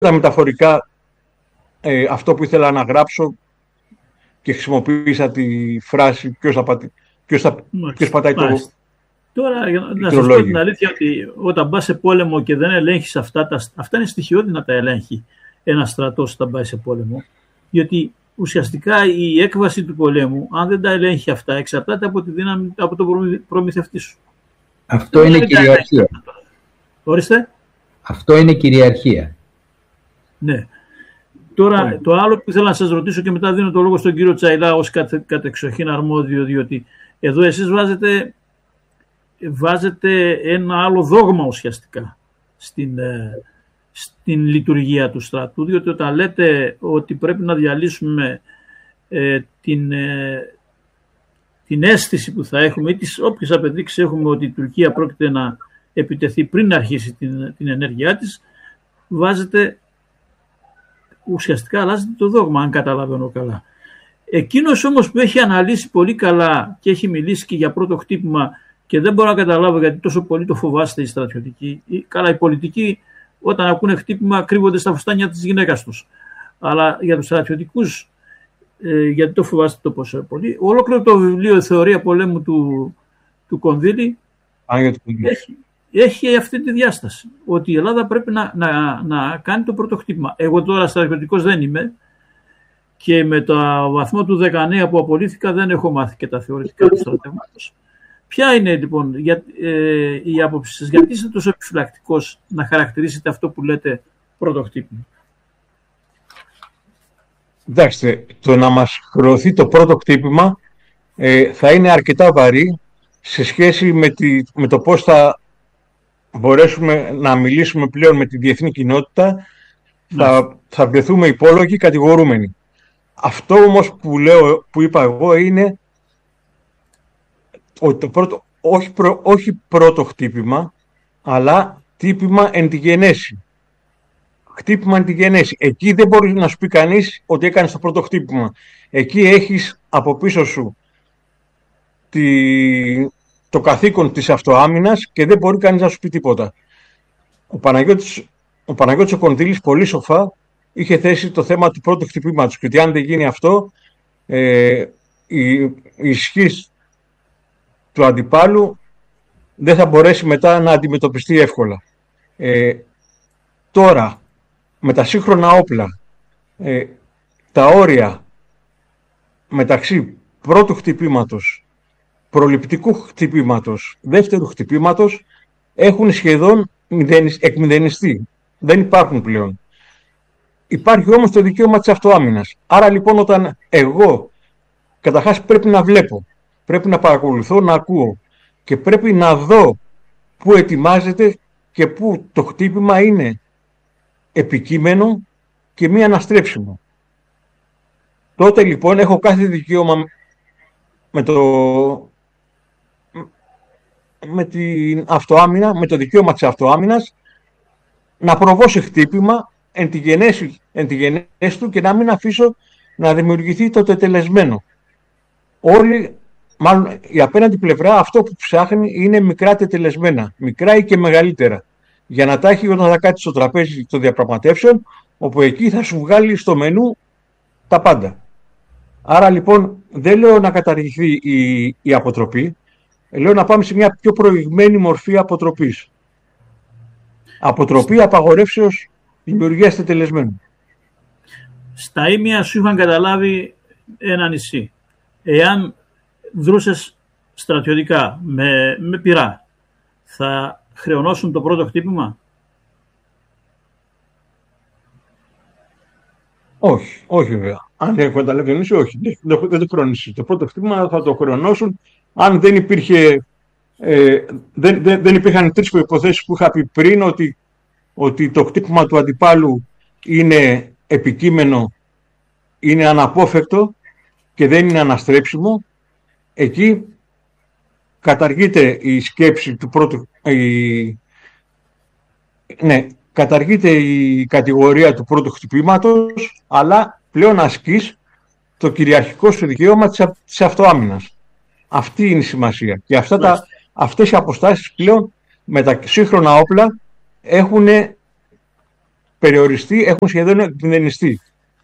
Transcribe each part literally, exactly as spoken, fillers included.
τα μεταφορικά ε, αυτό που ήθελα να γράψω και χρησιμοποίησα τη φράση ποιος, θα πατη... ποιος, θα... ποιος πατάει το... Τώρα, να σας πω την αλήθεια, ότι όταν πας σε πόλεμο και δεν ελέγχεις αυτά, τα... αυτά είναι στοιχειώδη να τα ελέγχει ένα στρατός όταν πάει σε πόλεμο, γιατί ουσιαστικά η έκβαση του πολέμου, αν δεν τα ελέγχει αυτά, εξαρτάται από τη δύναμη, από τον προμηθευτή σου. Αυτό είναι κυριαρχία. Ορίστε. Αυτό είναι κυριαρχία. Ναι. Τώρα, το άλλο που ήθελα να σας ρωτήσω και μετά δίνω το λόγο στον κύριο Τσαϊλά ως κατε, κατεξοχήν αρμόδιο, διότι εδώ εσείς βάζετε, βάζετε ένα άλλο δόγμα ουσιαστικά στην, στην λειτουργία του στρατού, διότι όταν λέτε ότι πρέπει να διαλύσουμε ε, την, ε, την αίσθηση που θα έχουμε ή τις όποιες απαιτήσεις έχουμε ότι η Τουρκία πρόκειται να επιτεθεί πριν να αρχίσει την, την ενέργειά της, βάζετε ουσιαστικά αλλάζεται το δόγμα, αν καταλαβαίνω καλά. Εκείνος όμως που έχει αναλύσει πολύ καλά και έχει μιλήσει και για πρώτο χτύπημα και δεν μπορώ να καταλάβω γιατί τόσο πολύ το φοβάστε οι στρατιωτικοί. Καλά, οι πολιτικοί όταν ακούνε χτύπημα κρύβονται στα φουστάνια της γυναίκας τους. Αλλά για τους στρατιωτικούς, ε, γιατί το φοβάστε το πόσο πολύ. Ολόκληρο το βιβλίο «Η Θεωρία Πολέμου» του, του Κονδύλη έχει, έχει αυτή τη διάσταση. Ότι η Ελλάδα πρέπει να, να, να κάνει το πρώτο χτύπημα. Εγώ τώρα στρατιωτικός δεν είμαι και με το βαθμό του δεκαεννέα που απολύθηκα δεν έχω μάθει και τα θεωρητικά του στρατεύματος. Ποια είναι λοιπόν για, ε, η άποψη σας, γιατί είστε τόσο επιφυλακτικός να χαρακτηρίσετε αυτό που λέτε πρώτο χτύπημα? Κοιτάξτε, το να μας χρεωθεί το πρώτο χτύπημα ε, θα είναι αρκετά βαρύ σε σχέση με, τη, με το πώς θα μπορέσουμε να μιλήσουμε πλέον με τη διεθνή κοινότητα, θα, θα βρεθούμε υπόλογοι, κατηγορούμενοι. Αυτό όμως που, λέω, που είπα εγώ είναι ότι το πρώτο, όχι, προ, όχι πρώτο χτύπημα, αλλά χτύπημα εν τη γενέση. Χτύπημα εν τη γενέση. Εκεί δεν μπορεί να σου πει κανείς ότι έκανες το πρώτο χτύπημα. Εκεί έχεις από πίσω σου τη, το καθήκον της αυτοάμυνας και δεν μπορεί κανείς να σου πει τίποτα. Ο Παναγιώτης ο, Παναγιώτης ο Κονδύλης πολύ σοφά είχε θέσει το θέμα του πρώτου χτυπήματος και ότι αν δεν γίνει αυτό ε, η, η ισχύς του αντιπάλου δεν θα μπορέσει μετά να αντιμετωπιστεί εύκολα. Ε, τώρα, με τα σύγχρονα όπλα, ε, τα όρια μεταξύ πρώτου χτυπήματος, προληπτικού χτυπήματος, δεύτερου χτυπήματος έχουν σχεδόν εκμηδενιστεί. Δεν υπάρχουν πλέον. Υπάρχει όμως το δικαίωμα της αυτοάμυνας. Άρα λοιπόν όταν εγώ καταρχάς πρέπει να βλέπω, πρέπει να παρακολουθώ, να ακούω και πρέπει να δω πού ετοιμάζεται και πού το χτύπημα είναι επικείμενο και μη αναστρέψιμο. Τότε λοιπόν έχω κάθε δικαίωμα με το με την αυτοάμυνα, με το δικαίωμα της αυτοάμυνας να προβώ σε χτύπημα εν τη γενέση, εν τη γενέση του και να μην αφήσω να δημιουργηθεί το τετελεσμένο. Όλοι, μάλλον η απέναντι πλευρά αυτό που ψάχνει είναι μικρά τετελεσμένα, μικρά ή και μεγαλύτερα, για να τα έχει όταν θα κάτσει στο τραπέζι των διαπραγματεύσεων, όπου εκεί θα σου βγάλει στο μενού τα πάντα. Άρα λοιπόν δεν λέω να καταργηθεί η, η αποτροπή, λέω να πάμε σε μια πιο προηγμένη μορφή αποτροπής. Αποτροπή απαγορεύσεως δημιουργίας τετελεσμένου. Στα ήμια σου είχαν καταλάβει ένα νησί. Εάν δρούσες στρατιωτικά με, με πυρά, θα χρεωνώσουν το πρώτο χτύπημα? Όχι, όχι βέβαια. Αν έχω καταλάβει το νησί, όχι. Δεν, δεν το χρεώνεις. Το πρώτο χτύπημα θα το χρεωνώσουν αν δεν υπήρχε... Ε, δεν, δεν, δεν υπήρχαν τρεις προϋποθέσεις που είχα πει πριν, ότι, ότι το χτύπημα του αντιπάλου είναι επικείμενο, είναι αναπόφευκτο και δεν είναι αναστρέψιμο. Εκεί καταργείται η σκέψη του πρώτου, η, ναι, καταργείται η κατηγορία του πρώτου χτυπήματος, αλλά πλέον ασκείς το κυριαρχικό σου δικαίωμα της, της αυτοάμυνας. Αυτή είναι η σημασία. Και αυτά τα, αυτές οι αποστάσεις πλέον με τα σύγχρονα όπλα έχουν περιοριστεί, έχουν σχεδόν εκμηδενιστεί.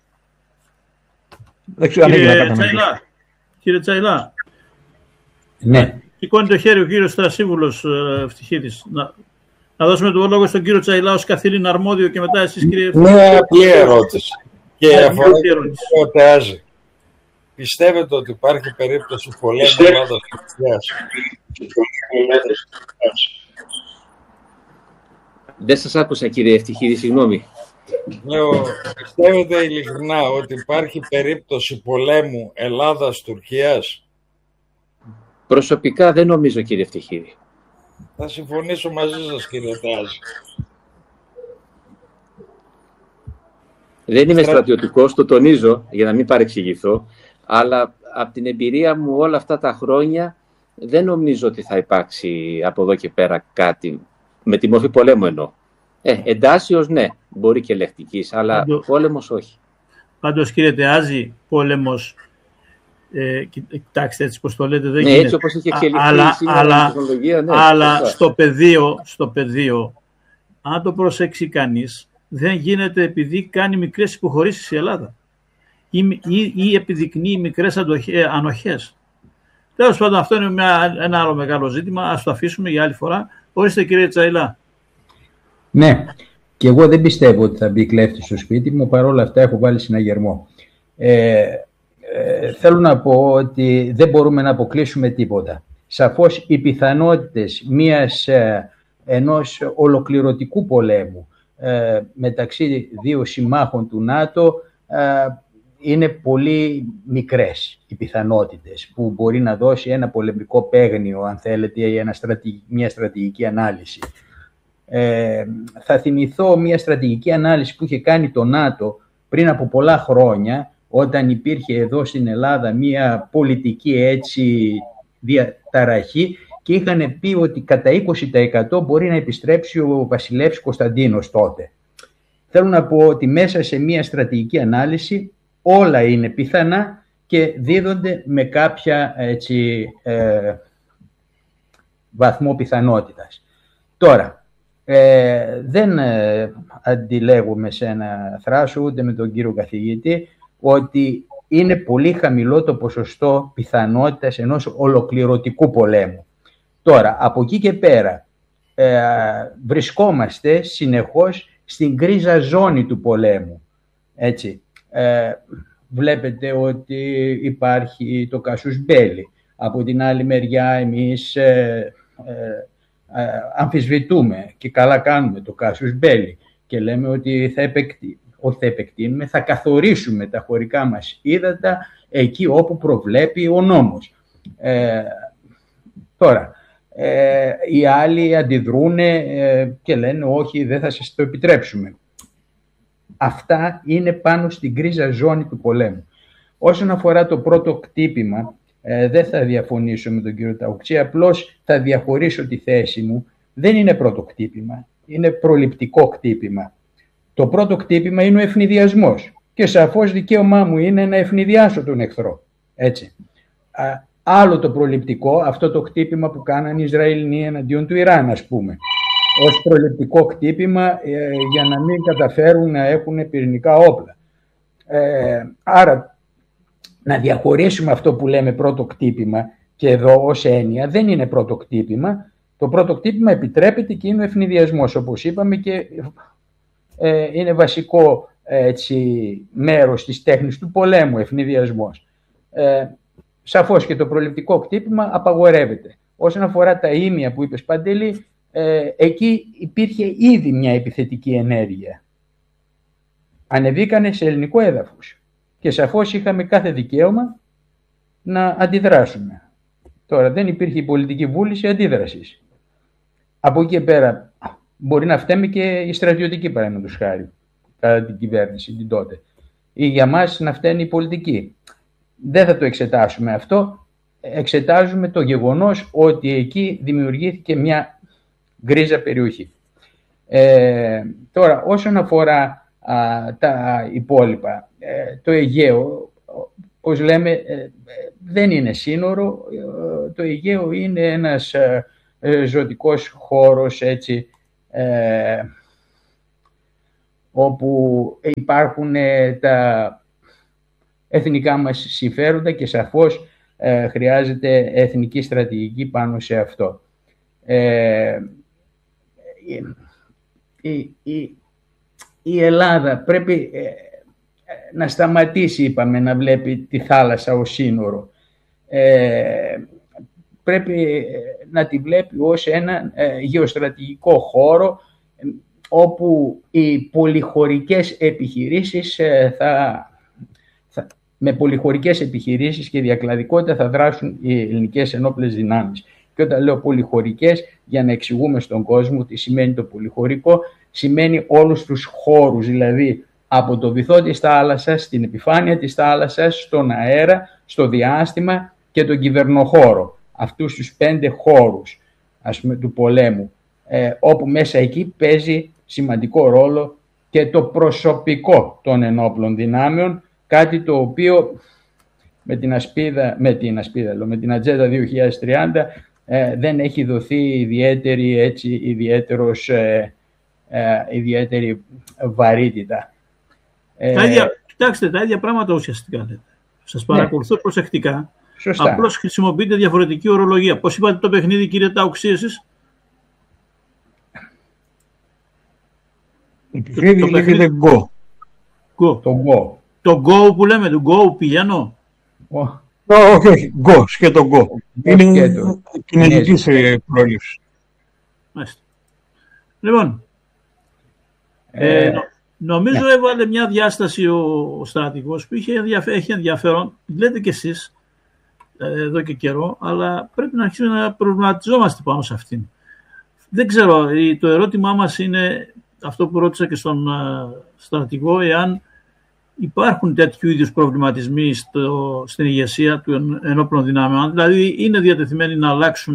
Δεν ξέρω αν έχει να Κύριε κάνει. Τσαϊλά, κύριε Τσαϊλά, Ναι. σηκώνει το χέρι ο κύριος Στρασίβουλος Ευτυχίδης. Να, να δώσουμε το λόγο στον κύριο Τσαϊλά ως καθήλυνα αρμόδιο και μετά εσείς, κύριε Ευτυχίδη. Μια απλή ερώτηση. Και Ναι, αφορά μια και ερώτηση. το ΤΕΑΖΗ. Πιστεύετε ότι υπάρχει περίπτωση πολέμου Ελλάδας-Τουρκίας? Δεν σας άκουσα, κύριε Ευτυχίδη, συγγνώμη. Λέω, πιστεύετε ειλικρινά ότι υπάρχει περίπτωση πολέμου Ελλάδας-Τουρκίας? Προσωπικά δεν νομίζω, κύριε Ευτυχίδη. Θα συμφωνήσω μαζί σας, κύριε ΤΕΑΖΗ. Δεν είμαι στρατιωτικός, το τονίζω, για να μην παρεξηγηθώ, αλλά από την εμπειρία μου όλα αυτά τα χρόνια δεν νομίζω ότι θα υπάρξει από εδώ και πέρα κάτι, με τη μορφή πολέμου εννοώ. Ε, εντάσσεως ναι, μπορεί και λεκτικής, αλλά Πάντω- πόλεμος όχι. Πάντως, κύριε Τεάζη, πόλεμος, ε, κοιτάξτε έτσι πως το λέτε, δεν Ναι, γίνεται. έτσι όπως είχε Α, εξελιχθεί αλλά, σήμερα αλλά, η τεχνολογία, ναι. αλλά σωστά. στο πεδίο, στο πεδίο, αν το προσέξει κανείς, δεν γίνεται επειδή κάνει μικρές υποχωρήσεις η Ελλάδα ή, ή, ή επιδεικνύει μικρές αντοχέ, ανοχές. Τέλος πάντων, αυτό είναι μια, ένα άλλο μεγάλο ζήτημα. Ας το αφήσουμε για άλλη φορά. Ορίστε, κύριε Τσαϊλά. Ναι, και εγώ δεν πιστεύω ότι θα μπει κλέφτη στο σπίτι μου, παρόλα αυτά έχω βάλει συναγερμό. Ε, ε, θέλω να πω ότι δεν μπορούμε να αποκλείσουμε τίποτα. Σαφώς οι πιθανότητες μιας, ε, ενός ολοκληρωτικού πολέμου ε, μεταξύ δύο συμμάχων του ΝΑΤΟ ε, είναι πολύ μικρές οι πιθανότητες που μπορεί να δώσει ένα πολεμικό παίγνιο, αν θέλετε, ή ένα στρατη, μια στρατηγική ανάλυση. Ε, θα θυμηθώ μια στρατηγική ανάλυση που είχε κάνει το ΝΑΤΟ πριν από πολλά χρόνια, όταν υπήρχε εδώ στην Ελλάδα μια πολιτική έτσι διαταραχή και είχαν πει ότι κατά είκοσι τοις εκατό μπορεί να επιστρέψει ο βασιλεύς Κωνσταντίνος τότε. Θέλω να πω ότι μέσα σε μια στρατηγική ανάλυση όλα είναι πιθανά και δίδονται με κάποια έτσι, ε, βαθμό πιθανότητας. Τώρα, ε, δεν ε, αντιλέγουμε σε ένα θράσο ούτε με τον κύριο καθηγητή ότι είναι πολύ χαμηλό το ποσοστό πιθανότητας ενός ολοκληρωτικού πολέμου. Τώρα, από εκεί και πέρα ε, βρισκόμαστε συνεχώς στην γκρίζα ζώνη του πολέμου. Έτσι. Ε, βλέπετε ότι υπάρχει το κάσους μπέλι. Από την άλλη μεριά εμείς ε, ε, ε, αμφισβητούμε και καλά κάνουμε το κάσους μπέλι και λέμε ότι θα, επεκτι... ότι θα επεκτείνουμε, θα καθορίσουμε τα χωρικά μας ύδατα εκεί όπου προβλέπει ο νόμος. Ε, τώρα, ε, οι άλλοι αντιδρούν ε, και λένε όχι, δεν θα σας το επιτρέψουμε. Αυτά είναι πάνω στην γκρίζα ζώνη του πολέμου. Όσον αφορά το πρώτο κτύπημα, ε, δεν θα διαφωνήσω με τον κύριο Ταουξή, απλώς θα διαχωρίσω τη θέση μου. Δεν είναι πρώτο κτύπημα, είναι προληπτικό κτύπημα. Το πρώτο κτύπημα είναι ο ευνηδιασμός και σαφώς δικαίωμά μου είναι να ευνηδιάσω τον εχθρό. Έτσι. Α, άλλο το προληπτικό, αυτό το κτύπημα που κάνανε οι Ισραηλινοί εναντίον του Ιράν, ας πούμε. Ως προληπτικό κτύπημα ε, για να μην καταφέρουν να έχουν πυρηνικά όπλα. Ε, άρα, να διαχωρίσουμε αυτό που λέμε πρώτο κτύπημα και εδώ ως έννοια δεν είναι πρώτο κτύπημα. Το πρώτο κτύπημα επιτρέπεται και είναι ο ευνηδιασμός, όπως είπαμε, και ε, είναι βασικό έτσι, μέρος της τέχνης του πολέμου, ευνηδιασμός. Ε, σαφώς και το προληπτικό κτύπημα απαγορεύεται. Όσον αφορά τα ήμια που είπες, Παντελή, Ε, εκεί υπήρχε ήδη μια επιθετική ενέργεια. Ανεβήκανε σε ελληνικό έδαφος και σαφώς είχαμε κάθε δικαίωμα να αντιδράσουμε. Τώρα δεν υπήρχε η πολιτική βούληση αντίδρασης. Από εκεί και πέρα μπορεί να φταίμε και η στρατιωτική, παραδείγματος χάρη, κατά την κυβέρνηση την τότε, ή για μας να φταίνει η πολιτική. Δεν θα το εξετάσουμε αυτό. Εξετάζουμε το γεγονός ότι εκεί δημιουργήθηκε μια γκρίζα περιοχή. Ε, τώρα, όσον αφορά α, τα υπόλοιπα, ε, το Αιγαίο, όπως λέμε, ε, δεν είναι σύνορο. Ε, το Αιγαίο είναι ένας ε, ε, ζωτικός χώρος, έτσι, ε, όπου υπάρχουν ε, τα εθνικά μας συμφέροντα και σαφώς ε, χρειάζεται εθνική στρατηγική πάνω σε αυτό. Ε, η, η, η Ελλάδα πρέπει ε, να σταματήσει, είπαμε, να βλέπει τη θάλασσα ως σύνορο. Ε, πρέπει να τη βλέπει ως ένα ε, γεωστρατηγικό χώρο ε, όπου οι πολυχωρικές επιχειρήσεις ε, θα, θα, με πολυχωρικές επιχειρήσεις και διακλαδικότητα θα δράσουν οι ελληνικές ενόπλες δυνάμεις. Και όταν λέω πολυχωρικές, για να εξηγούμε στον κόσμο τι σημαίνει το πολυχωρικό, σημαίνει όλους τους χώρους, δηλαδή από το βυθό της θάλασσας, στην επιφάνεια της θάλασσας, στον αέρα, στο διάστημα και τον κυβερνοχώρο. Αυτούς τους πέντε χώρους, ας πούμε, του πολέμου, ε, όπου μέσα εκεί παίζει σημαντικό ρόλο και το προσωπικό των ενόπλων δυνάμεων, κάτι το οποίο με την ασπίδα, με την, ασπίδα, με την Ατζέντα δύο χιλιάδες τριάντα ε, δεν έχει δοθεί ιδιαίτερη, έτσι, ιδιαίτερος, ε, ε, ιδιαίτερη βαρύτητα. Τα ίδια, κοιτάξτε, τα ίδια πράγματα ουσιαστικά λέτε. Σας παρακολουθώ ναι. προσεκτικά. Σωστά. Απλώς χρησιμοποιείτε διαφορετική ορολογία. Πώς είπατε το παιχνίδι, κύριε Τάουξη, εσείς? Το παιχνίδι λέγεται Go. Go. Το Go. Το Go που λέμε, το Go πηγαίνω. Oh. Όχι, όχι, Go, σκέτο Go. Είναι κινέζικης πρόληψη. Μάλιστα. Λοιπόν, ε, ε, νομίζω yeah. έβαλε μια διάσταση ο, ο στρατηγός που είχε ενδιαφέ, έχει ενδιαφέρον, λέτε κι εσείς, εδώ και καιρό, αλλά πρέπει να αρχίσουμε να προβληματιζόμαστε πάνω σε αυτήν. Δεν ξέρω, το ερώτημά μας είναι αυτό που ρώτησα και στον στρατηγό, εάν υπάρχουν τέτοιου είδους προβληματισμοί στο, στην ηγεσία των ενόπλων δυνάμεων, δηλαδή είναι διατεθειμένοι να αλλάξουν,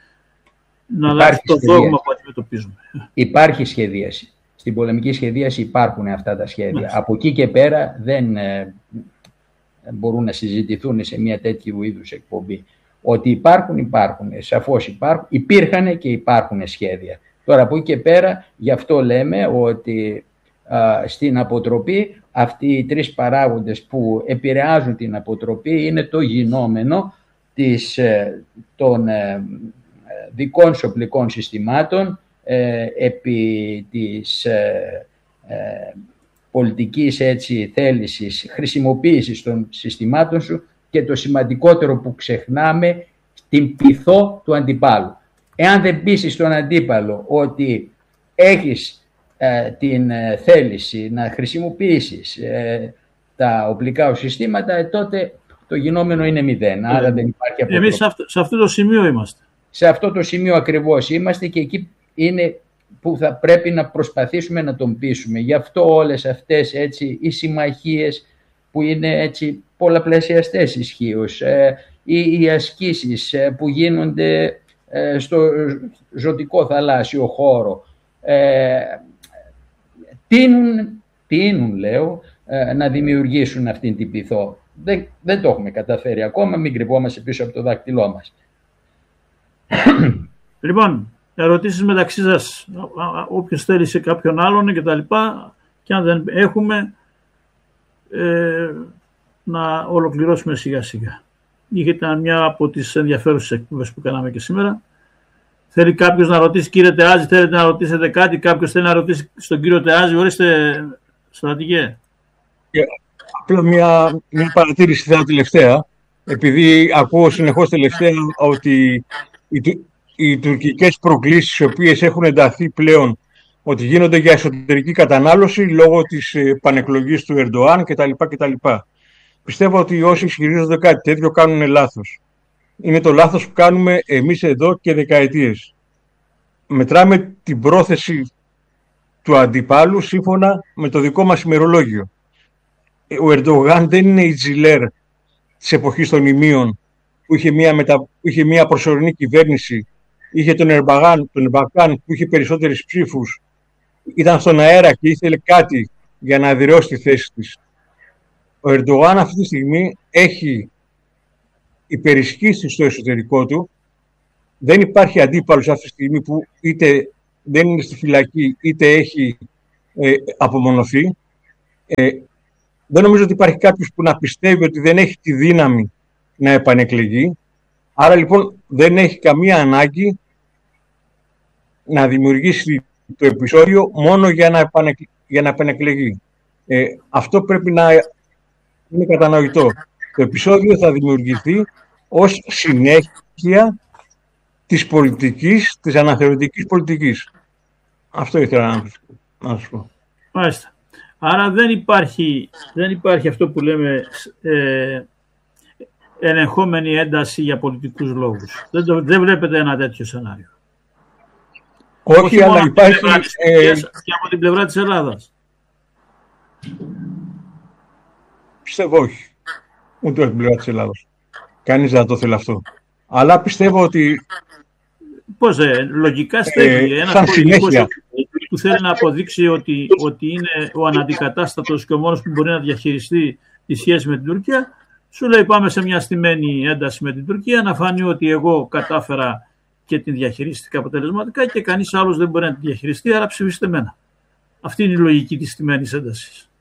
να αλλάξουν το δόγμα που αντιμετωπίζουμε. Υπάρχει σχεδίαση. Στην πολεμική σχεδίαση υπάρχουν αυτά τα σχέδια. Μάλιστα. Από εκεί και πέρα δεν ε, μπορούν να συζητηθούν σε μια τέτοιου είδους εκπομπή. Ότι υπάρχουν, υπάρχουν. Σαφώς υπάρχουν. Υπήρχαν και υπάρχουν σχέδια. Τώρα από εκεί και πέρα, γι' αυτό λέμε ότι α, στην αποτροπή αυτοί οι τρεις παράγοντες που επηρεάζουν την αποτροπή είναι το γινόμενο της, ε, των ε, δικών σοπλικών συστημάτων, ε, επί της ε, ε, πολιτικής, έτσι, θέλησης χρησιμοποίησης των συστημάτων σου και το σημαντικότερο που ξεχνάμε, την πειθό του αντιπάλου. Εάν δεν πείσεις τον αντίπαλο ότι έχεις ε, την ε, θέληση να χρησιμοποιήσεις ε, τα οπλικά συστήματα, ε, τότε το γινόμενο είναι μηδέν. Άρα ε, δεν υπάρχει αποτροπή. Εμείς σε αυτό, σε αυτό το σημείο είμαστε. Σε αυτό το σημείο ακριβώς είμαστε και εκεί είναι που θα πρέπει να προσπαθήσουμε να τον πείσουμε. Γι' αυτό όλες αυτές, έτσι, οι συμμαχίες που είναι, έτσι, πολλαπλασιαστές ισχύως, ε, οι, οι ασκήσεις ε, που γίνονται ε, στο ζωτικό θαλάσσιο χώρο, ε, τείνουν, τείνουν λέω, ε, να δημιουργήσουν αυτήν την πειθό. Δεν, δεν το έχουμε καταφέρει ακόμα, μην κρυβόμαστε πίσω από το δάκτυλό μας. Λοιπόν, ερωτήσεις μεταξύ σας, όποιος θέλει σε κάποιον άλλον και τα λοιπά, και αν δεν έχουμε, ε, να ολοκληρώσουμε σιγά σιγά. Ήταν μια από τις ενδιαφέρουσες εκπομπές που κάναμε και σήμερα. Θέλει κάποιος να ρωτήσει, κύριε Τεάζη, θέλετε να ρωτήσετε κάτι, κάποιος θέλει να ρωτήσει στον κύριο Τεάζη, ορίστε, στρατηγέ. Απλά μια, μια παρατήρηση θα τελευταία, επειδή ακούω συνεχώς τελευταία ότι οι, οι τουρκικές προκλήσεις, οι οποίες έχουν ενταθεί πλέον, ότι γίνονται για εσωτερική κατανάλωση λόγω της πανεκλογής του Ερντοάν κτλ. κτλ. Πιστεύω ότι όσοι ισχυρίζονται κάτι τέτοιο κάνουν λάθος. Είναι το λάθος που κάνουμε εμείς εδώ και δεκαετίες. Μετράμε την πρόθεση του αντιπάλου σύμφωνα με το δικό μας ημερολόγιο. Ο Ερντογάν δεν είναι η Τζιλέρ της εποχής των ημείων που είχε μια, μετα... που είχε μια προσωρινή κυβέρνηση, είχε τον Ερμπαγάν, τον Ερμπακάν που είχε περισσότερες ψήφους, ήταν στον αέρα και ήθελε κάτι για να αδειρώσει τη θέση της. Ο Ερντογάν αυτή τη στιγμή έχει υπερισχύσει στο εσωτερικό του. Δεν υπάρχει αντίπαλος αυτή τη στιγμή που είτε δεν είναι στη φυλακή είτε έχει ε, απομονωθεί. Ε, δεν νομίζω ότι υπάρχει κάποιος που να πιστεύει ότι δεν έχει τη δύναμη να επανεκλεγεί. Άρα λοιπόν δεν έχει καμία ανάγκη να δημιουργήσει το επεισόδιο μόνο για να, επανεκλ... για να επανεκλεγεί. Ε, αυτό πρέπει να είναι κατανοητό. Το επεισόδιο θα δημιουργηθεί ως συνέχεια της πολιτικής, της αναθεωρητικής πολιτικής. Αυτό ήθελα να σας πω. Μάλιστα. Άρα δεν υπάρχει, δεν υπάρχει αυτό που λέμε ε, ελεγχόμενη ένταση για πολιτικούς λόγους. Δεν, το, δεν βλέπετε ένα τέτοιο σενάριο. Όχι, Όχι αλλά υπάρχει... Ε, και από την πλευρά της Ελλάδας. Πιστεύω όχι. Ούτε από την πλευρά της Ελλάδας. Κανείς δεν το θέλει αυτό. Αλλά πιστεύω ότι... Πώς, ε, λογικά στέκει. Ε, Ένας σαν πολιτικός συνέχεια. που θέλει να αποδείξει ότι, ότι είναι ο αναντικατάστατος και ο μόνος που μπορεί να διαχειριστεί τη σχέση με την Τουρκία, σου λέει πάμε σε μια στημένη ένταση με την Τουρκία, να φανεί ότι εγώ κατάφερα και την διαχειρίστηκα αποτελεσματικά και κανείς άλλος δεν μπορεί να την διαχειριστεί, άρα ψηφίστε εμένα. Αυτή είναι η λογική της στημένης έντασης.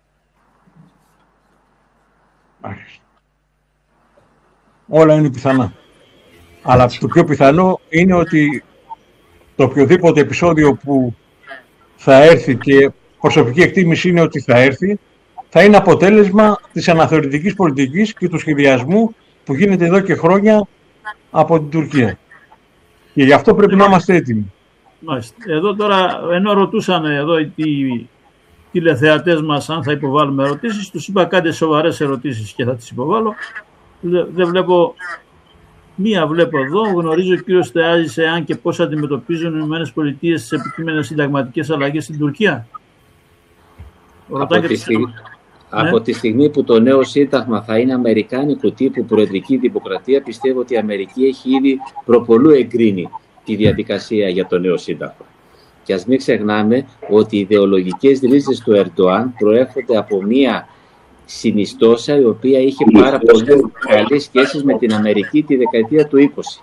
Όλα είναι πιθανά. Αλλά το πιο πιθανό είναι ότι το οποιοδήποτε επεισόδιο που θα έρθει, και προσωπική εκτίμηση είναι ότι θα έρθει, θα είναι αποτέλεσμα της αναθεωρητικής πολιτικής και του σχεδιασμού που γίνεται εδώ και χρόνια από την Τουρκία. Και γι' αυτό πρέπει να είμαστε έτοιμοι. Μάλιστα. Εδώ τώρα, ενώ ρωτούσαν εδώ οι τηλεθεατές μας αν θα υποβάλουμε ερωτήσεις, τους είπα κάντε σοβαρές ερωτήσεις και θα τις υποβάλω. Δεν βλέπω, μία βλέπω εδώ, γνωρίζω ο κύριος Θεάζης εάν και πώς αντιμετωπίζουν οι ΗΠΑ τις επικείμενες συνταγματικές αλλαγές στην Τουρκία. Από τη, στιγμή, ναι. από τη στιγμή που το νέο σύνταγμα θα είναι αμερικάνικου τύπου προεδρική δημοκρατία, πιστεύω ότι η Αμερική έχει ήδη προπολού εγκρίνει τη διαδικασία για το νέο σύνταγμα. Και ας μην ξεχνάμε ότι οι ιδεολογικές ρίζες του Ερντοάν προέρχονται από μία συνιστόσα η οποία είχε πάρα πολύ καλές σχέσεις με την Αμερική τη δεκαετία του είκοσι.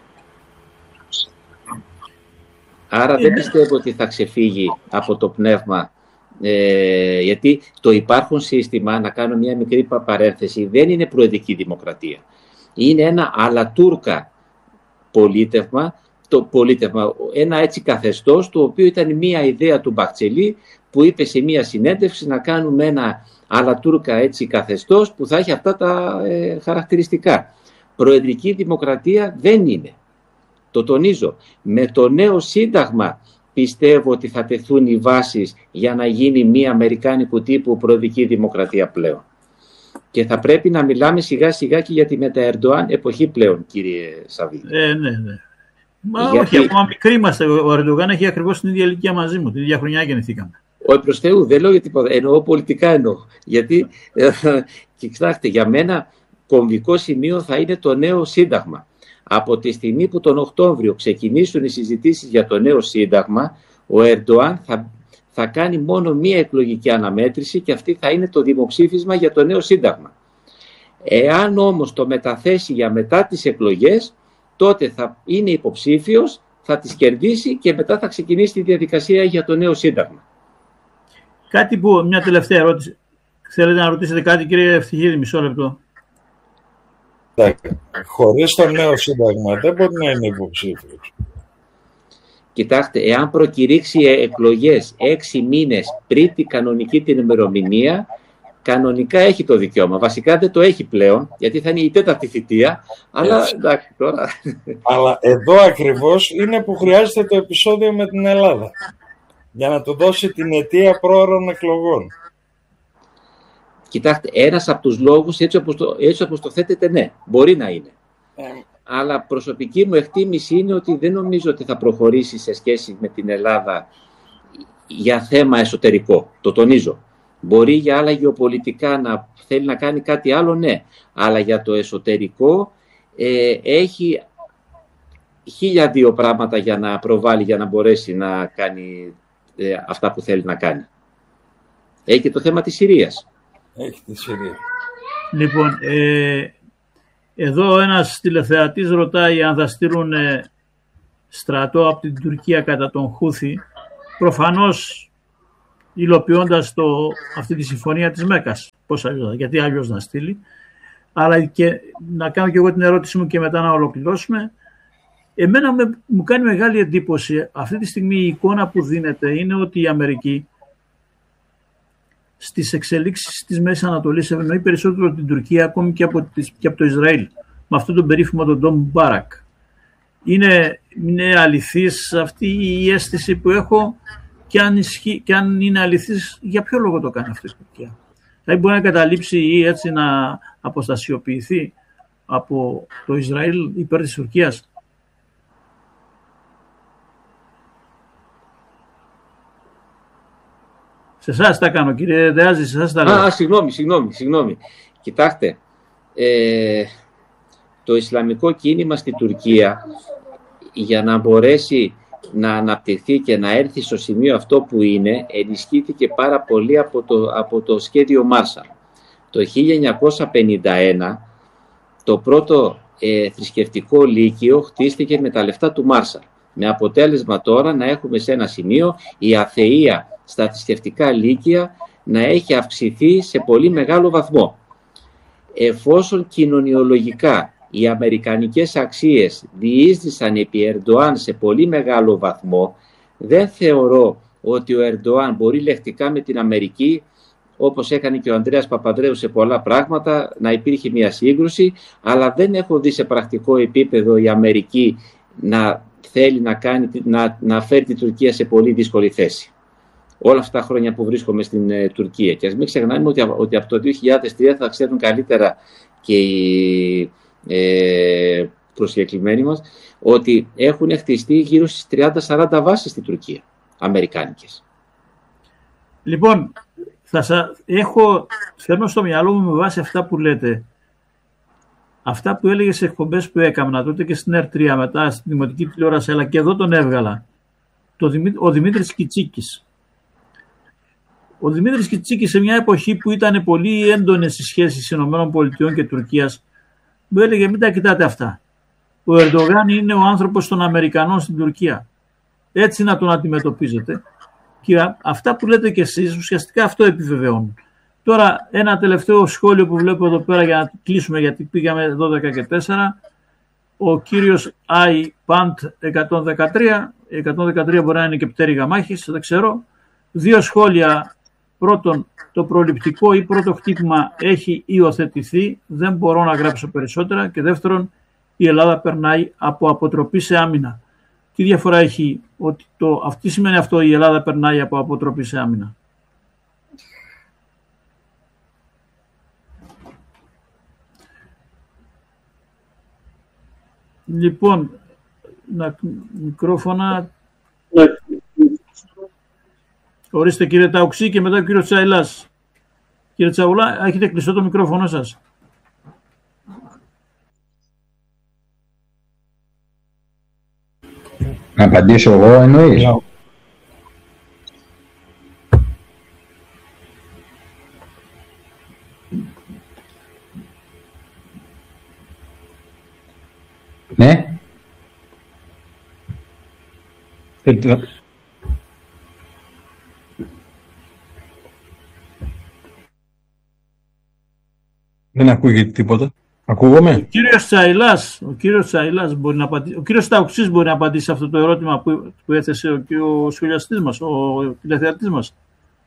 Άρα δεν πιστεύω ότι θα ξεφύγει από το πνεύμα, ε, γιατί το υπάρχον σύστημα, να κάνω μια μικρή παρένθεση, δεν είναι προεδρική δημοκρατία. Είναι ένα αλατούρκα πολίτευμα, το πολίτευμα, ένα έτσι καθεστώς, το οποίο ήταν μια ιδέα του Μπαχτσελή που είπε σε μια συνέντευξη να κάνουμε ένα αλατούρκα έτσι καθεστώς που θα έχει αυτά τα ε, χαρακτηριστικά. Προεδρική δημοκρατία δεν είναι. Το τονίζω. Με το νέο σύνταγμα πιστεύω ότι θα τεθούν οι βάσεις για να γίνει μια αμερικάνικου τύπου προεδρική δημοκρατία πλέον. Και θα πρέπει να μιλάμε σιγά σιγά και για τη μετα-Ερντοάν εποχή πλέον, κύριε Σαββίδη. Ε, ναι, ναι. Μα γιατί... όχι, ακόμα μικροί είμαστε. Ο Ερντογάν έχει ακριβώς την ίδια ηλικία μαζί μου. Την ίδια χρονιά γεννηθήκαμε. Όχι προς Θεού, δεν λέω για τίποτα. Εννοώ πολιτικά εννοώ. Γιατί, ε, κοιτάξτε, για μένα κομβικό σημείο θα είναι το νέο σύνταγμα. Από τη στιγμή που τον Οκτώβριο ξεκινήσουν οι συζητήσεις για το νέο σύνταγμα, ο Ερντοάν θα, θα κάνει μόνο μία εκλογική αναμέτρηση και αυτή θα είναι το δημοψήφισμα για το νέο σύνταγμα. Εάν όμως το μεταθέσει για μετά τις εκλογές, τότε θα είναι υποψήφιος, θα τις κερδίσει και μετά θα ξεκινήσει τη διαδικασία για το νέο σύνταγμα. Κάτι που, μια τελευταία ερώτηση. Θέλετε να ρωτήσετε κάτι, κύριε Ευτυχίδη, μισό λεπτό. Χωρίς το νέο σύνταγμα δεν μπορεί να είναι υποψήφιος. Κοιτάξτε, εάν προκηρύξει εκλογές έξι μήνες πριν την κανονική την ημερομηνία, κανονικά έχει το δικαίωμα. Βασικά δεν το έχει πλέον, γιατί θα είναι η τέταρτη θητεία, αλλά εντάξει τώρα. Αλλά εδώ ακριβώς είναι που χρειάζεται το επεισόδιο με την Ελλάδα, για να του δώσει την αιτία πρόωρων εκλογών. Κοιτάξτε, ένας από τους λόγους, έτσι όπως το, έτσι όπως το θέτετε, ναι, μπορεί να είναι. Ε. Αλλά προσωπική μου εκτίμηση είναι ότι δεν νομίζω ότι θα προχωρήσει σε σχέση με την Ελλάδα για θέμα εσωτερικό. Το τονίζω. Μπορεί για άλλα γεωπολιτικά να θέλει να κάνει κάτι άλλο, ναι. Αλλά για το εσωτερικό ε, έχει χίλια δύο πράγματα για να προβάλλει, για να μπορέσει να κάνει ε, αυτά που θέλει να κάνει. Έχει και το θέμα της Συρίας. Έχει τη Συρία. Λοιπόν, ε, εδώ ένας τηλεθεατής ρωτάει αν θα στείλουν ε, στρατό από την Τουρκία κατά τον Χούθη. Προφανώς υλοποιώντας το, αυτή τη συμφωνία της Μέκας. Πώς αλλιώς, γιατί αλλιώς να στείλει. Αλλά και να κάνω και εγώ την ερώτηση μου και μετά να ολοκληρώσουμε. Εμένα με, μου κάνει μεγάλη εντύπωση αυτή τη στιγμή η εικόνα που δίνεται είναι ότι η Αμερική στις εξελίξεις της Μέσης Ανατολής ευνοεί περισσότερο την Τουρκία ακόμη και από, τις, και από το Ισραήλ με αυτόν τον περίφημο τον Ντόμ Μπάρακ. Είναι, είναι αληθής αυτή η αίσθηση που έχω και αν, ισχύ, και αν είναι αληθής για ποιο λόγο το κάνει αυτή η Τουρκία. Δηλαδή μπορεί να καταλήψει ή έτσι να αποστασιοποιηθεί από το Ισραήλ υπέρ της Τουρκίας. Σε εσάς τα κάνω, κύριε Δεάζη, σε εσάς τα λέω. Α, συγγνώμη, συγγνώμη, συγγνώμη. Κοιτάξτε, ε, το Ισλαμικό κίνημα στη Τουρκία για να μπορέσει να αναπτυχθεί και να έρθει στο σημείο αυτό που είναι, ενισχύθηκε πάρα πολύ από το, από το σχέδιο Μάρσαλ. Το χίλια εννιακόσια πενήντα ένα το πρώτο ε, θρησκευτικό λύκειο χτίστηκε με τα λεφτά του Μάρσαλ. Με αποτέλεσμα τώρα να έχουμε σε ένα σημείο η αθεΐα στα θρησκευτικά λύκεια να έχει αυξηθεί σε πολύ μεγάλο βαθμό. Εφόσον κοινωνιολογικά οι αμερικανικές αξίες διείσδησαν επί Ερντοάν σε πολύ μεγάλο βαθμό, δεν θεωρώ ότι ο Ερντοάν μπορεί λεκτικά με την Αμερική, όπως έκανε και ο Ανδρέας Παπανδρέου σε πολλά πράγματα, να υπήρχε μια σύγκρουση, αλλά δεν έχω δει σε πρακτικό επίπεδο η Αμερική να θέλει να, κάνει, να, να φέρει την Τουρκία σε πολύ δύσκολη θέση. Όλα αυτά τα χρόνια που βρίσκομαι στην ε, Τουρκία. Και ας μην ξεχνάμε ότι, ότι από το δύο χιλιάδες τρία θα ξέρουν καλύτερα και οι ε, προσκεκλημένοι μας, ότι έχουν χτιστεί γύρω στις τριάντα σαράντα βάσεις στην Τουρκία, αμερικάνικες. Λοιπόν, θα σα, έχω, θέλω στο μυαλό μου με βάση αυτά που λέτε, αυτά που έλεγε σε εκπομπές που έκανα τότε και στην Ερ τρία μετά, στην δημοτική τηλεόραση, αλλά και εδώ τον έβγαλα, το, ο Δημήτρης Κιτσίκης. Ο Δημήτρης Κιτσίκης σε μια εποχή που ήταν πολύ έντονες οι σχέσεις ΗΠΑ και Τουρκίας, μου έλεγε μην τα κοιτάτε αυτά. Ο Ερντογάν είναι ο άνθρωπος των Αμερικανών στην Τουρκία. Έτσι να τον αντιμετωπίζετε. Και αυτά που λέτε κι εσείς ουσιαστικά αυτό επιβεβαιώνουν. Τώρα ένα τελευταίο σχόλιο που βλέπω εδώ πέρα για να κλείσουμε, γιατί πήγαμε δώδεκα και τέσσερα. Ο κύριος I Pant εκατόν δεκατρία, εκατόν δεκατρία μπορεί να είναι και πτέρυγα μάχης, δεν ξέρω. Δύο σχόλια. Πρώτον, το προληπτικό ή πρώτο χτύπημα έχει υιοθετηθεί, δεν μπορώ να γράψω περισσότερα. Και δεύτερον, η Ελλάδα περνάει από αποτροπή σε άμυνα. Τι διαφορά έχει ότι το, αυτή σημαίνει αυτό, η Ελλάδα περνάει από αποτροπή σε άμυνα? Λοιπόν, να, μικρόφωνα. Ορίστε κύριε Ταουξή και μετά ο κύριος Τσαϊλάς. Κύριε Τσαουλά, έχετε κλειστό το μικρόφωνο σας. Να απαντήσω εγώ εννοείς? Yeah. Ναι. Δεν ακούγεται τίποτα. Ακούγομαι. Ο κύριος Τσαϊλάς, ο κύριος Τσαϊλάς μπορεί να απαντήσει, ο κύριος Ταουξής μπορεί να απαντήσει σε αυτό το ερώτημα που, που έθεσε ο, ο σχολιαστής μας, ο τηλεθεατής μας.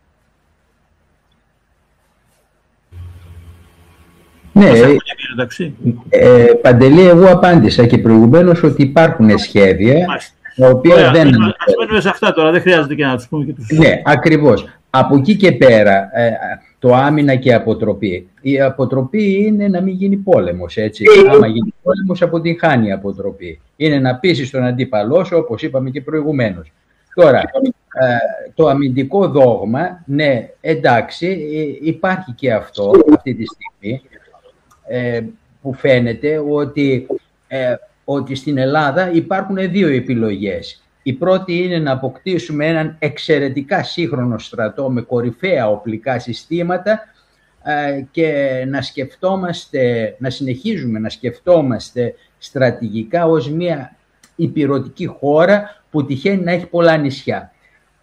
Ναι, ε, Παντελή, εγώ απάντησα και προηγουμένως ότι υπάρχουν σχέδια τα οποία Ωραία, δεν... Ας μένουμε σε αυτά τώρα, δεν χρειάζεται και να τους πούμε και τους... Ναι, ακριβώς. Από εκεί και πέρα, το άμυνα και αποτροπή. Η αποτροπή είναι να μην γίνει πόλεμος, έτσι. Άμα γίνει πόλεμος, αποτυγχάνει η αποτροπή. Είναι να πείσεις τον αντίπαλό σου, όπως είπαμε και προηγουμένως. Τώρα, το αμυντικό δόγμα, ναι, εντάξει, υπάρχει και αυτό αυτή τη στιγμή, που φαίνεται ότι, ότι στην Ελλάδα υπάρχουν δύο επιλογές. Η πρώτη είναι να αποκτήσουμε έναν εξαιρετικά σύγχρονο στρατό με κορυφαία οπλικά συστήματα και να σκεφτόμαστε, να συνεχίζουμε να σκεφτόμαστε στρατηγικά ως μια υπηρωτική χώρα που τυχαίνει να έχει πολλά νησιά.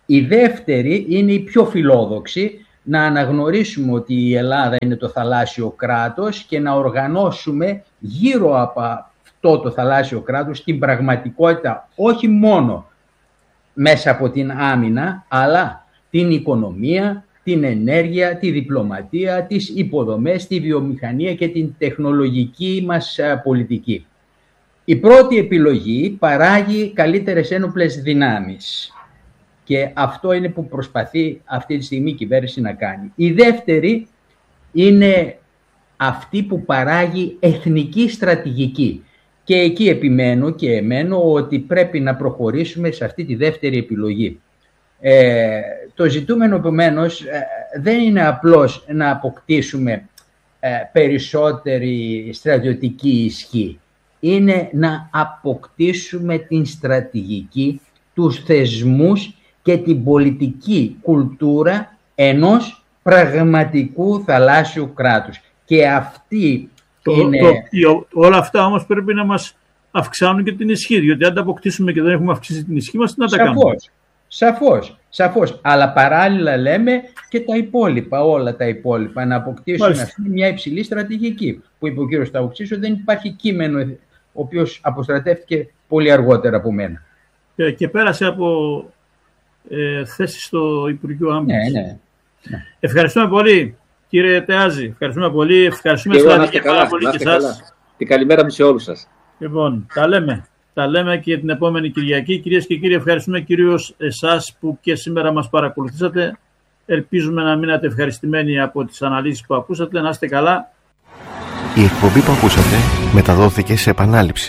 Η δεύτερη είναι η πιο φιλόδοξη, να αναγνωρίσουμε ότι η Ελλάδα είναι το θαλάσσιο κράτος και να οργανώσουμε γύρω από αυτό το θαλάσσιο κράτος την πραγματικότητα, όχι μόνο μέσα από την άμυνα, αλλά την οικονομία, την ενέργεια, τη διπλωματία, τις υποδομές, τη βιομηχανία και την τεχνολογική μας πολιτική. Η πρώτη επιλογή παράγει καλύτερες ένοπλες δυνάμεις και αυτό είναι που προσπαθεί αυτή τη στιγμή η κυβέρνηση να κάνει. Η δεύτερη είναι αυτή που παράγει εθνική στρατηγική και εκεί επιμένω και εμένω ότι πρέπει να προχωρήσουμε σε αυτή τη δεύτερη επιλογή. Ε, το ζητούμενο επομένως ε, δεν είναι απλώς να αποκτήσουμε ε, περισσότερη στρατιωτική ισχύ. Είναι να αποκτήσουμε την στρατηγική, τους θεσμούς και την πολιτική κουλτούρα ενός πραγματικού θαλάσσιου κράτους. Και αυτή το, είναι... το, όλα αυτά όμως πρέπει να μας αυξάνουν και την ισχύ, διότι αν τα αποκτήσουμε και δεν έχουμε αυξήσει την ισχύ μας, τι να τα Σαφώς. κάνουμε. Σαφώς, σαφώς. Αλλά παράλληλα λέμε και τα υπόλοιπα, όλα τα υπόλοιπα, να αποκτήσουμε αυτή μια υψηλή στρατηγική. Που είπε ο κύριος Σταουξής, δεν υπάρχει κείμενο, ο οποίος αποστρατεύτηκε πολύ αργότερα από μένα. Και, και πέρασε από ε, θέση στο Υπουργείο Άμυνας. Ναι, ναι, ναι. Ευχαριστούμε πολύ, κύριε Τεάζη. Ευχαριστούμε πολύ. Ευχαριστούμε και πάρα πολύ και εσάς. Και καλημέρα μου σε όλους σας. Λοιπόν, τα λέμε. Τα λέμε και την επόμενη Κυριακή. Κυρίες και κύριοι, ευχαριστούμε κυρίως εσάς που και σήμερα μας παρακολουθήσατε. Ελπίζουμε να μείνατε ευχαριστημένοι από τις αναλύσεις που ακούσατε. Να είστε καλά. Η εκπομπή που ακούσατε μεταδόθηκε σε επανάληψη.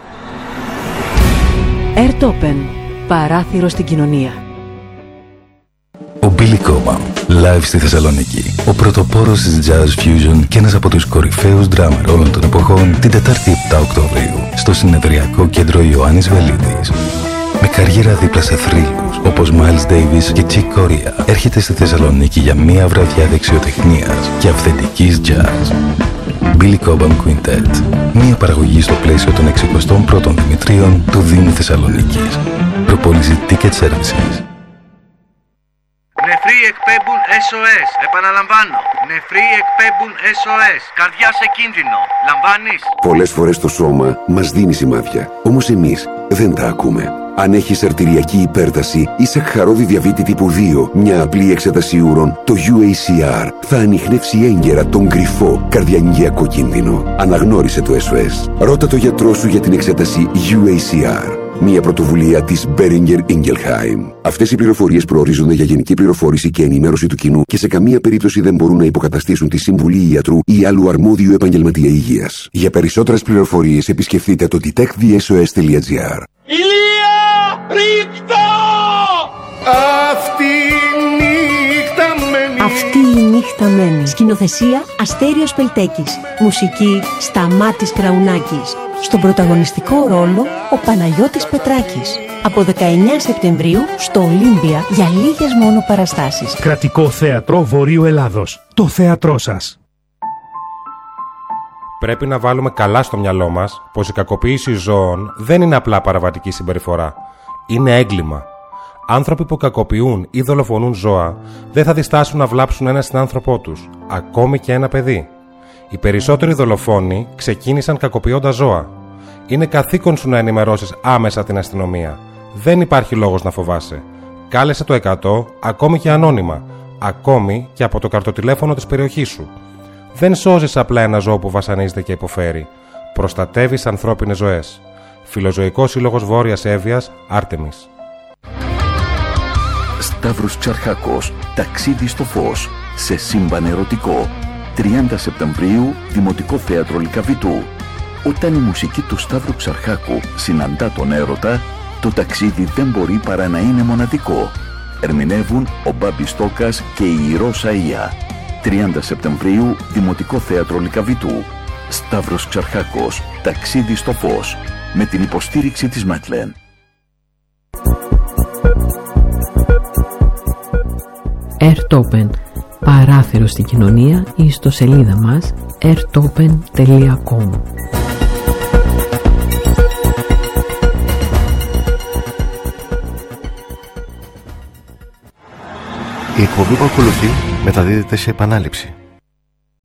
Airtopen. Παράθυρο στην κοινωνία. Ο Billy Cobham, live στη Θεσσαλονίκη. Ο πρωτοπόρος της Jazz Fusion και ένας από τους κορυφαίους ντράμερ όλων των εποχών, την Τετάρτη επτά Οκτωβρίου, στο συνεδριακό κέντρο Ιωάννης Βελίδης. Με καριέρα δίπλα σε θρύλους όπως Miles Davis και Chick Corea, έρχεται στη Θεσσαλονίκη για μία βραδιά δεξιοτεχνίας και αυθεντικής jazz. Billy Cobham Quintet. Μία παραγωγή στο πλαίσιο των εξηκοστών πρώτων Δημητρίων του Δήμου Θεσσαλονίκης. Προπόληση Ticket Services. Νεφροί εκπέμπουν ες ο ες. Επαναλαμβάνω. Νεφροί εκπέμπουν ες ο ες. Καρδιά σε κίνδυνο. Λαμβάνεις? Πολλές φορές το σώμα μας δίνει σημάδια. Όμως εμείς δεν τα ακούμε. Αν έχεις αρτηριακή υπέρταση ή σακχαρώδη διαβήτη τύπου δύο, μια απλή εξέταση ούρων, το γιου έι σι αρ θα ανιχνεύσει έγκαιρα τον κρυφό καρδιαγγειακό κίνδυνο. Αναγνώρισε το ες ο ες. Ρώτα το γιατρό σου για την εξέταση γιου έι σι αρ. Μια πρωτοβουλία της Boehringer Ingelheim. Αυτές οι πληροφορίες προορίζονται για γενική πληροφόρηση και ενημέρωση του κοινού και σε καμία περίπτωση δεν μπορούν να υποκαταστήσουν τη συμβουλή ιατρού ή άλλου αρμόδιου επαγγελματία υγείας. Για περισσότερες πληροφορίες επισκεφτείτε το detect the s o s dot g r. Ηλία! Ρίχτα! Αυτή η νύχτα μένει. Αυτή η νύχτα μένει. Σκηνοθεσία Αστέριος Πελτέκης. Μουσική Σταμάτης Κραουνάκης. Στον πρωταγωνιστικό ρόλο ο Παναγιώτης Πετράκης. Από δεκαεννέα Σεπτεμβρίου στο Ολύμπια για λίγες μόνο παραστάσεις. Κρατικό Θέατρο Βορείου Ελλάδος. Το θέατρό σας. Πρέπει να βάλουμε καλά στο μυαλό μας πως η κακοποίηση ζώων δεν είναι απλά παραβατική συμπεριφορά. Είναι έγκλημα. Άνθρωποι που κακοποιούν ή δολοφονούν ζώα δεν θα διστάσουν να βλάψουν ένα συνάνθρωπό τους, ακόμη και ένα παιδί. Οι περισσότεροι δολοφόνοι ξεκίνησαν κακοποιώντας ζώα. Είναι καθήκον σου να ενημερώσεις άμεσα την αστυνομία. Δεν υπάρχει λόγος να φοβάσαι. Κάλεσε το εκατό, ακόμη και ανώνυμα, ακόμη και από το καρτοτηλέφωνο της περιοχής σου. Δεν σώζεις απλά ένα ζώο που βασανίζεται και υποφέρει. Προστατεύεις ανθρώπινες ζωές. Φιλοζωικός Σύλλογος Βόρειας Εύβοιας, Άρτεμις. Σταύρος Ξαρχάκος, ταξίδι στο φως, σε σύμπαν ερωτικό. τριάντα Σεπτεμβρίου, Δημοτικό Θέατρο Λυκαβητού. Όταν η μουσική του Σταύρου Ξαρχάκου συναντά τον έρωτα, το ταξίδι δεν μπορεί παρά να είναι μοναδικό. Ερμηνεύουν ο Μπάμπης Τόκας και η Ρώσα Ία. τριάντα Σεπτεμβρίου, Δημοτικό Θέατρο Λυκαβητού. Σταύρος Ξαρχάκος, ταξίδι στο φως, με την υποστήριξη της Μέτλεν. Airtopen. Παράθυρο στην κοινωνία ή στο σελίδα μας airtopen τελεία com. Η εκπομπή που ακολουθεί μεταδίδεται σε επανάληψη.